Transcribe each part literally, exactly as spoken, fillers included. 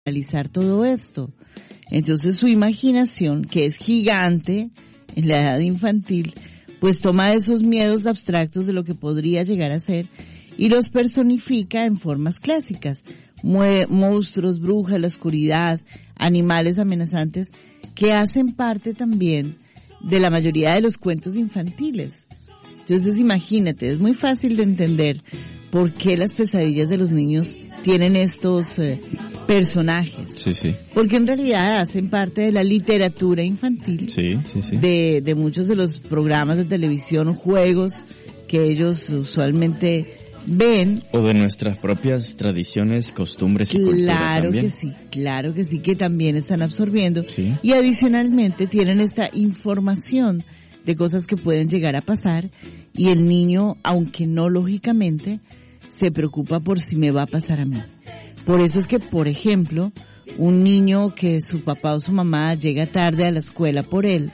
realizar todo esto. Entonces su imaginación, que es gigante en la edad infantil, pues toma esos miedos abstractos de lo que podría llegar a ser y los personifica en formas clásicas. Mue- monstruos, brujas, la oscuridad, animales amenazantes, que hacen parte también de la mayoría de los cuentos infantiles. Entonces imagínate, es muy fácil de entender por qué las pesadillas de los niños tienen estos eh, personajes. Sí, sí. Porque en realidad hacen parte de la literatura infantil. Sí, sí, sí. De, de muchos de los programas de televisión o juegos que ellos usualmente ven. O de nuestras propias tradiciones, costumbres y cultura Claro también. que sí, claro que sí, que también están absorbiendo. Sí. Y adicionalmente tienen esta información de cosas que pueden llegar a pasar y el niño, aunque no lógicamente, se preocupa por si me va a pasar a mí. Por eso es que, por ejemplo, un niño que su papá o su mamá llega tarde a la escuela por él,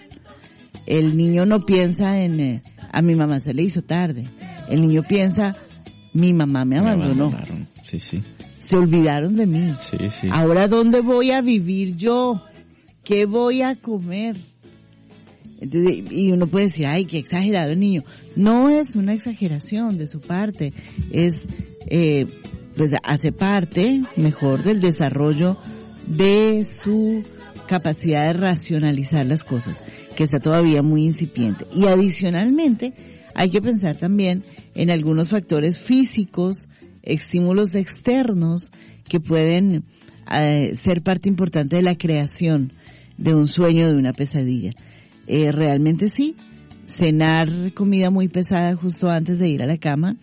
el niño no piensa en, eh, a mi mamá se le hizo tarde. El niño piensa, mi mamá me abandonó. Me abandonaron. Sí, sí. Se olvidaron de mí. Sí, sí. Ahora, ¿dónde voy a vivir yo? ¿Qué voy a comer? Entonces, y uno puede decir, ay, qué exagerado el niño. No es una exageración de su parte, es, eh, pues hace parte, mejor, del desarrollo de su capacidad de racionalizar las cosas, que está todavía muy incipiente. Y adicionalmente, hay que pensar también en algunos factores físicos, estímulos externos, que pueden eh, ser parte importante de la creación de un sueño, de una pesadilla. Eh, realmente sí, cenar comida muy pesada justo antes de ir a la cama,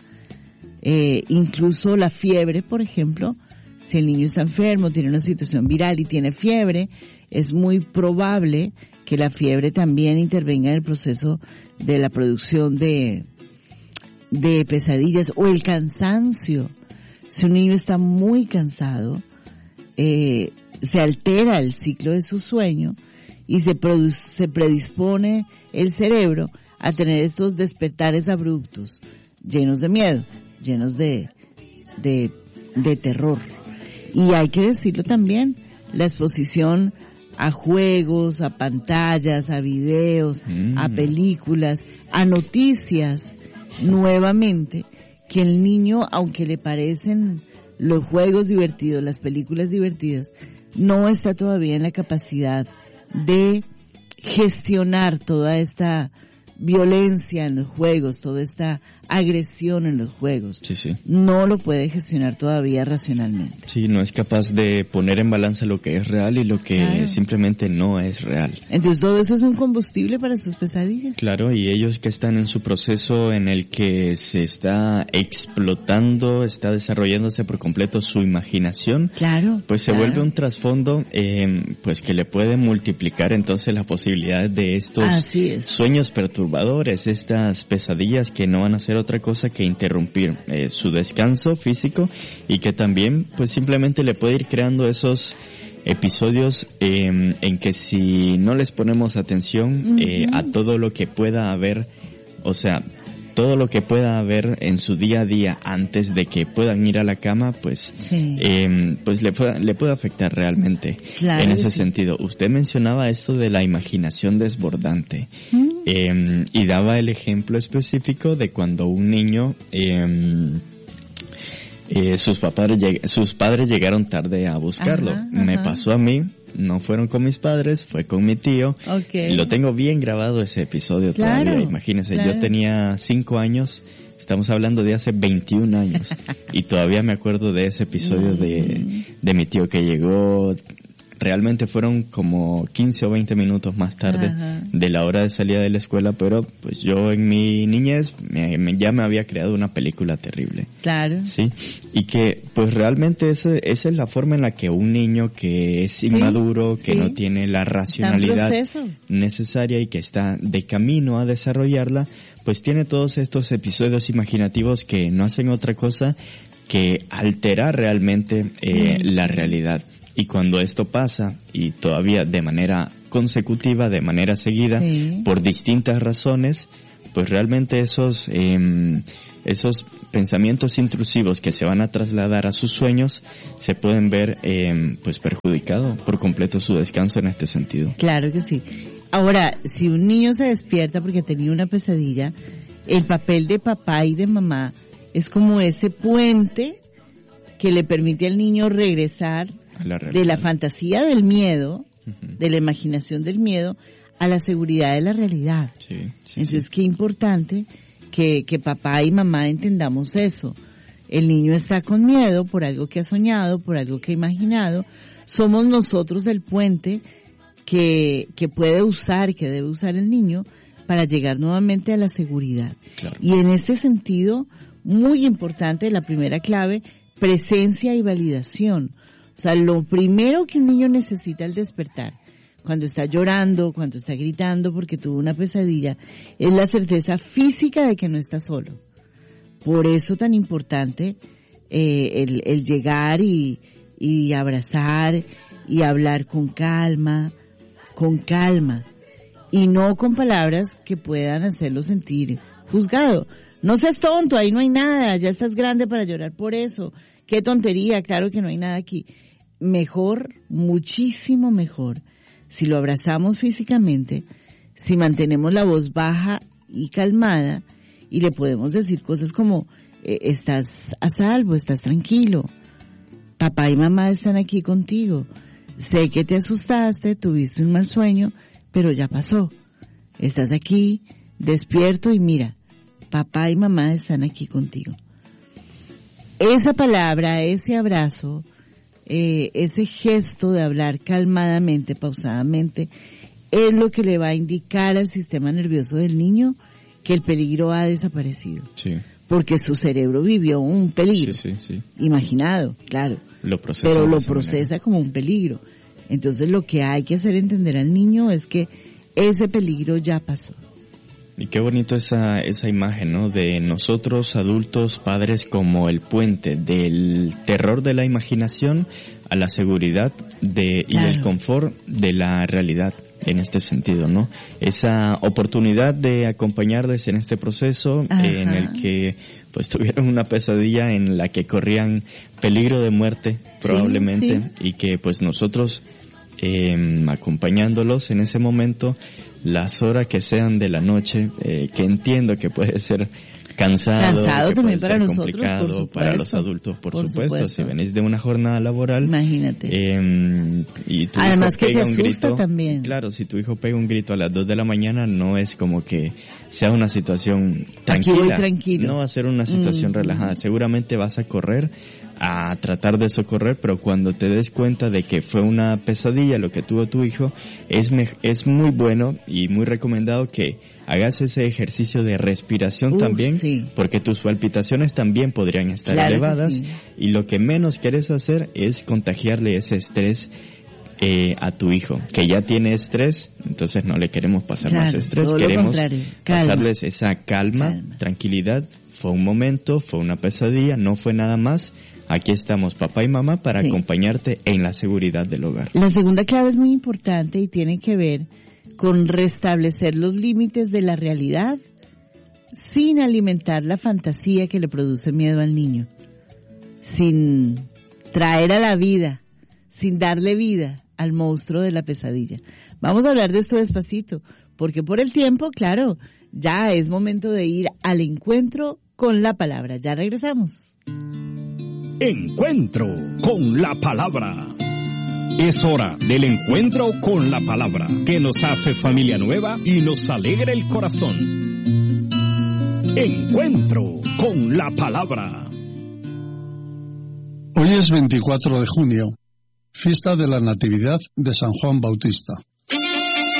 eh, incluso la fiebre, por ejemplo, si el niño está enfermo, tiene una situación viral y tiene fiebre, es muy probable que la fiebre también intervenga en el proceso de la producción de, de pesadillas, o el cansancio. Si un niño está muy cansado, eh, se altera el ciclo de su sueño y se, produce, se predispone el cerebro a tener estos despertares abruptos, llenos de miedo, llenos de, de, de terror. Y hay que decirlo también, la exposición a juegos, a pantallas, a videos, mm. a películas, a noticias, nuevamente, que el niño, aunque le parecen los juegos divertidos, las películas divertidas, no está todavía en la capacidad de gestionar toda esta violencia en los juegos, toda esta agresión en los juegos. Sí, sí. No lo puede gestionar todavía racionalmente. Sí, no es capaz de poner en balanza lo que es real y lo que claro. simplemente no es real. Entonces todo eso es un combustible para sus pesadillas. Claro, y ellos que están en su proceso en el que se está explotando, está desarrollándose por completo su imaginación, claro, pues se claro. vuelve un trasfondo eh, pues que le puede multiplicar entonces las posibilidades de estos sueños perturbadores, estas pesadillas que no van a ser otra cosa que interrumpir eh, su descanso físico, y que también pues simplemente le puede ir creando esos episodios eh, en que si no les ponemos atención uh-huh. eh, a todo lo que pueda haber, o sea, todo lo que pueda haber en su día a día antes de que puedan ir a la cama, pues sí. eh, pues le puede, le puede afectar realmente claro, en ese sí. sentido. Usted mencionaba esto de la imaginación desbordante ¿Mm? eh, y daba el ejemplo específico de cuando un niño eh, eh, sus papás sus padres llegaron tarde a buscarlo. Ajá, ajá. Me pasó a mí. No fueron con mis padres, fue con mi tío. Okay. Y lo tengo bien grabado ese episodio claro, todavía. Imagínense, claro. yo tenía cinco años, estamos hablando de hace veintiún años. Y todavía me acuerdo de ese episodio de, de mi tío que llegó. Realmente fueron como quince o veinte minutos más tarde Ajá. de la hora de salida de la escuela, pero pues yo en mi niñez me, me, ya me había creado una película terrible. Claro. Sí, y que pues realmente ese, esa es la forma en la que un niño que es inmaduro, sí, que sí. no tiene la racionalidad necesaria y que está de camino a desarrollarla, pues tiene todos estos episodios imaginativos que no hacen otra cosa que alterar realmente eh, mm. la realidad. Y cuando esto pasa, y todavía de manera consecutiva, de manera seguida, sí. por distintas razones, pues realmente esos eh, esos pensamientos intrusivos que se van a trasladar a sus sueños se pueden ver eh, pues perjudicado por completo su descanso en este sentido. Claro que sí. Ahora, si un niño se despierta porque tenía una pesadilla, el papel de papá y de mamá es como ese puente que le permite al niño regresar la de la fantasía del miedo, uh-huh. de la imaginación del miedo, a la seguridad de la realidad. Sí, sí, Entonces, sí. qué importante que, que papá y mamá entendamos eso. El niño está con miedo por algo que ha soñado, por algo que ha imaginado. Somos nosotros el puente que, que puede usar, que debe usar el niño para llegar nuevamente a la seguridad. Claro. Y en este sentido, muy importante, la primera clave, presencia y validación. O sea, lo primero que un niño necesita al despertar, cuando está llorando, cuando está gritando porque tuvo una pesadilla, es la certeza física de que no está solo. Por eso tan importante eh, el, el llegar y, y abrazar y hablar con calma, con calma, y no con palabras que puedan hacerlo sentir juzgado. No seas tonto, ahí no hay nada, ya estás grande para llorar por eso. Qué tontería, claro que no hay nada aquí. Mejor, muchísimo mejor, si lo abrazamos físicamente, si mantenemos la voz baja y calmada, y le podemos decir cosas como, eh, estás a salvo, estás tranquilo, papá y mamá están aquí contigo, sé que te asustaste, tuviste un mal sueño, pero ya pasó, estás aquí, despierto y mira, papá y mamá están aquí contigo. Esa palabra, ese abrazo, eh, ese gesto de hablar calmadamente, pausadamente, es lo que le va a indicar al sistema nervioso del niño que el peligro ha desaparecido. Sí. Porque su cerebro vivió un peligro. Sí, sí, sí. Imaginado, claro. Lo procesa. Pero lo procesa como un peligro. Entonces lo que hay que hacer entender al niño es que ese peligro ya pasó. Y qué bonito esa esa imagen, ¿no? De nosotros adultos, padres, como el puente del terror de la imaginación a la seguridad de claro. y el confort de la realidad. En este sentido, ¿no? Esa oportunidad de acompañarles en este proceso, Ajá. en el que pues tuvieron una pesadilla en la que corrían peligro de muerte probablemente, sí, sí. y que pues nosotros eh, acompañándolos en ese momento, las horas que sean de la noche, eh, que entiendo que puede ser cansado, cansado que también puede para ser nosotros, complicado, por supuesto, para los adultos, por, por supuesto. supuesto. Si venís de una jornada laboral, imagínate. Eh, y tu Además hijo que pega te un asusta grito, también. Claro, si tu hijo pega un grito a las dos de la mañana, no es como que sea una situación tranquila. Aquí voy tranquilo. No va a ser una situación mm. relajada. Seguramente vas a correr a tratar de socorrer, pero cuando te des cuenta de que fue una pesadilla lo que tuvo tu hijo, es me- es muy bueno y muy recomendado que hagas ese ejercicio de respiración uh, también, sí. porque tus palpitaciones también podrían estar claro elevadas, sí. y lo que menos quieres hacer es contagiarle ese estrés eh, a tu hijo, que ya tiene estrés, entonces no le queremos pasar claro, más estrés, todo queremos lo calma. pasarles esa calma, calma, tranquilidad. Fue un momento, fue una pesadilla, no fue nada más. Aquí estamos papá y mamá para sí. acompañarte en la seguridad del hogar. La segunda clave es muy importante y tiene que ver con restablecer los límites de la realidad sin alimentar la fantasía que le produce miedo al niño, sin traer a la vida, sin darle vida al monstruo de la pesadilla. Vamos a hablar de esto despacito, porque por el tiempo, claro, ya es momento de ir al encuentro con la palabra. Ya regresamos. Encuentro con la palabra. Es hora del encuentro con la palabra, que nos hace familia nueva y nos alegra el corazón. Encuentro con la palabra. Hoy es veinticuatro de junio, fiesta de la Natividad de San Juan Bautista.